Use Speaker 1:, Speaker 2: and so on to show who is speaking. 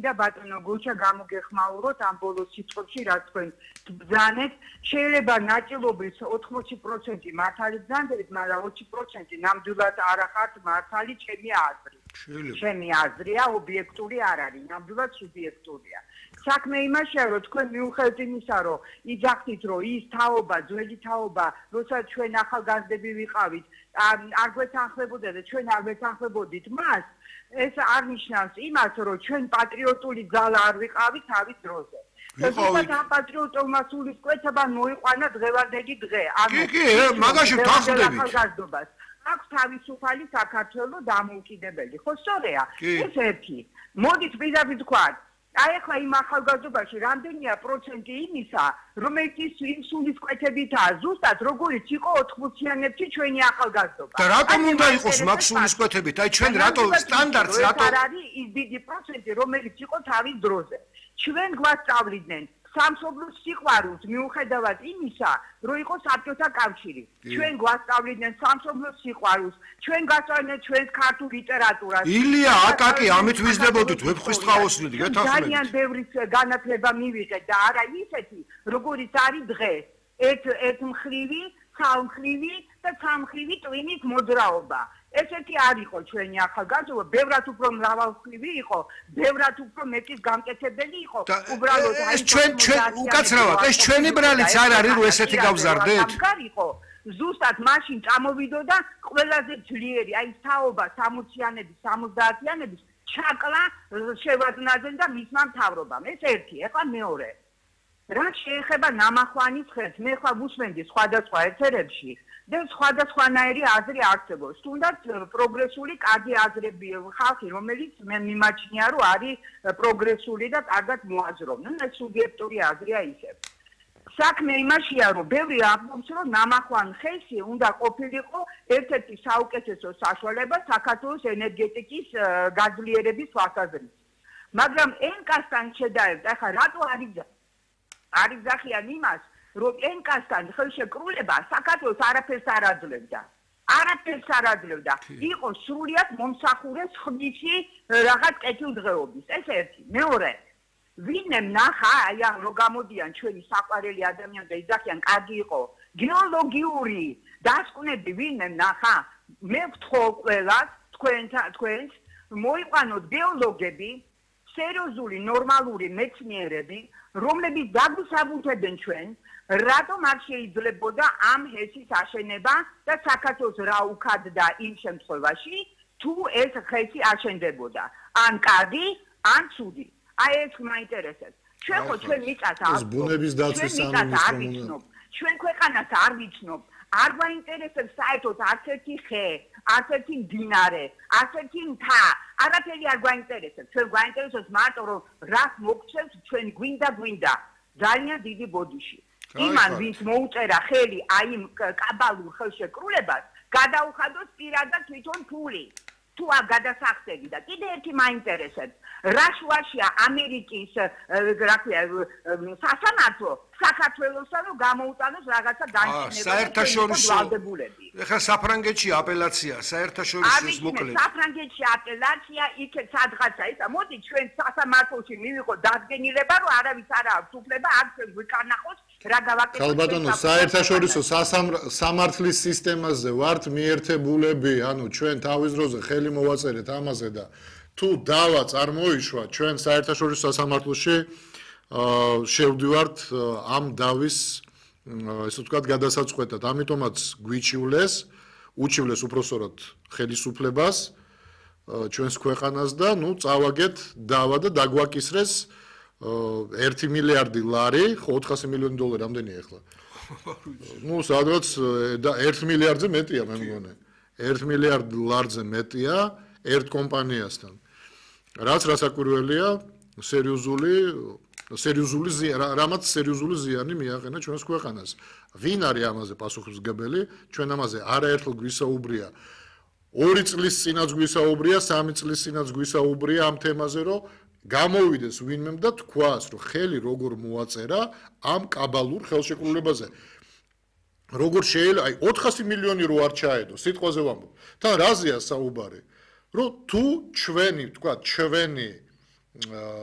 Speaker 1: მინდა ბატონო გულჩა გამოგეხმაუროთ ამ ბოლო სიტყვებში რაც თქვენ ბრძანეთ შეიძლება ნაწილობის 80% მართალი ბრძანდებით მაგრამ 20% ნამდვილად არ ახართ მართალი ჩემი აზრით ჩემი აზრია ობიექტური არ არის ნამდვილად სუბიექტურია საქმე იმაშია რომ თქვენ მიუხედავად იმისა რომ იძახით რომ ის თაობა ძველი თაობა როცა ჩვენ ახალგაზრდები ვიყავით არ გვეთანხმებოდა და ჩვენ არ ვეთანხმებოდით მას ეს არ ნიშნავს იმას რომ ჩვენ პატრიოტული ძალა არ ვიყავით თავის დროზე ზოგადად ამ პატრიოტულმა სულისკვეთებმა მოიყვანა დღევანდელი დღე
Speaker 2: კი მაგაში ვთანხმდებით
Speaker 1: აქვს თავისუფალი საქართველოს დამოუკიდებელი ხო სწორია ეს ერთი მოდით პირდაპირ ვთქვათ აი ახლა იმ ახალგაზრდობაში რამდენია პროცენტი იმისა რომელიც იმ სულისკვეთებითაა ზუსტად როგორიც იყო 80-იანებში ჩვენი ახალგაზრდობა
Speaker 2: და რატომ უნდა იყოს მაგ სულისკვეთებით აი ჩვენ რატო სტანდარტს რატო
Speaker 1: არ არის ის დიდი პროცენტი რომელიც იყო თავის დროზე ჩვენ გვასწავლიდნენ სამშობლოს სიყვარულს მიუხედავად იმისა რომ იყო საბჭოთა კავშირი ჩვენ გვასწავლიდნენ სამშობლოს სიყვარულს ჩვენ გასწავლდნენ ჩვენს ქართულ ლიტერატურას
Speaker 2: ილია აკაკი ამით ვიზნებოდით ვეფხვის ტყაოსნილი გეთახმებით
Speaker 1: ძალიან ბევრი განათლება მივიღეთ და არა ისეთი როგორიც არის დღეს ერთ მხრივი სამხრივი და სამხრივი ტვინის მოძრაობა ესეთი არ იყო ჩვენი ახალგაზრდობა, ბევრად უფრო მრავალმხრივი იყო, ბევრად უფრო მეტის გამკეთებელი იყო.
Speaker 2: უბრალოდ ეს ჩვენ უკაცრავად, ეს ჩვენი ბრალიც არ არის რომ ესეთი გავზარდეთ.
Speaker 1: ზუსტად მაშინ წამოვიდოდა ყველაზე ძლიერი, აი თაობა 60-იანების, 70-იანების ჩაკლა შევარდნაძემ და მისმა მთავრობამ. ეს ერთი, ეხლა მეორე. რა შეეხება ნამახვანის ხელს, მე ხა ვუსმენდი სხვადასხვა ეთერებში და სხვადასხვანაირი აზრი არსებობს. თუნდაც პროგრესული კარგი აზრები ხალხი, რომელიც მე მიმაჩნია, რომ არის პროგრესული და კარგად მოაზროვნ. ეს სუბიექტური აზრია ისევ. საქმე იმაშია, რომ ბევრი ამბობს, რომ ნამახვან ხელში უნდა ყოფილიყო ერთ-ერთი საუკეთესო საშუალება საქართველოს ენერგეტიკის გაძლიერების თვალსაზრისით. მაგრამ ენკასთან შედარებით, ახლა რატო არ იძახიან იმას, რომ ენკასთან ხელშეკრულება საქართველოს არაფერს არ აძლევდა. არაფერს არ აძლევდა. იყო სრულიად მომსახურე ხმიში რაღაც კეთილდღეობის. ეს ერთი. მეორე. ვინმე ნახა, აი ამ რო გამოდიან ჩვენი საყვარელი ადამიანები და იძახიან, კარგი იყო გეოლოგიური დასკვნები ვინმე ნახა. მე ვთხოვ ყველას, თქვენს მოიყვანოთ გეოლოგები, სერიოზული ნორმალური მეცნიერები, რომლებიც დაგვისაბუთებენ ჩვენ, რატომ არ შეიძლებოდა ამ ჰესის აშენება და საქართველოს რა უქადდა იმ შემთხვევაში, თუ ეს ჰესი აშენდებოდა. ან კარგი, ან ცუდი. აი ეს მაინტერესებს. ჩვენ ხო ჩვენ მიწას არ
Speaker 3: ბუნების დაცვის სამინისტრო
Speaker 1: ჩვენ ქვეყანას არ ვიცნობ. არ გვაინტერესებს საერთოდ არც ერთი ხე, არც ერთი მდინარე, არც ერთი მთა. არაფერი არ გვაინტერესებს. ჩვენ გვაინტერესებს მარტო რომ რა მოგწევს ჩვენ გვინდა ძალიან დიდი ბოდიში. იმან ვინც მოუწერა ხელი აი იმ კაბალურ ხელშეკრულებას, გადაუხადოს პირადად თვითონ ფული. თუ არ გადასახდები და კიდე ერთი მაინტერესებს. რა შუაშია ამერიკის რა ქვია სასამართლო საქართველოსა რომ გამოუტანოს რაღაცა განჩინება
Speaker 2: საერთაშორისო ეხლა საფრანგეთში აპელაცია საერთაშორისოს მოკლედ
Speaker 1: საფრანგეთში აპელაცია იქეთ სადღაცა ისა მოდი ჩვენ სასამართლოში მივიღოთ დადგენილება რომ არავის არ აქვს უფლება აქ ვიკარნახოს რა გავაკეთოთ
Speaker 3: ხალბატონო საერთაშორისო სამართლის სისტემაზე ვართ მიერთებულები ანუ ჩვენ თავის დროზე ხელი მოვაწერეთ ამაზე და თუ დავა წარმოიშვა ჩვენ საერთაშორისო სასამართლოში შევდივართ ამ დავის ესე ვთქვათ გადასაწყვეტად ამიტომაც უჩივლეს უпроსორად ხელისუფლებას ჩვენს ქვეყანას და ნუ წავაგეთ დავა და დაგვაკისრეს 1 მილიარდი ლარი ხო 400 მილიონი დოლარი რამდენია ახლა ნუ სადღაც 1 მილიარდზე მეტია მე მგონი 1 მილიარდ ლარზე მეტია ერთ კომპანიასთან რაც რასაკვირველია რამაც სერიოზული ზიანი მიაყენა ჩვენს ქვეყანას. ვინ არის ამაზე პასუხისმგებელი? ჩვენ ამაზე არაერთხელ გვისაუბრია. 2 წლის წინაც გვისაუბრია, 3 წლის წინაც გვისაუბრია ამ თემაზე, რომ გამოვიდეს ვინმემ და თქვას, რომ ხელი როგორ მოაწერა ამ კაბალურ ხელშეკრულებაზე. როგორ შეიძლება, აი 400 მილიონი რო არ ჩაედო, სიტყვაზე ვამბობ. თან რაზეა საუბარი? რომ თუ ჩვენი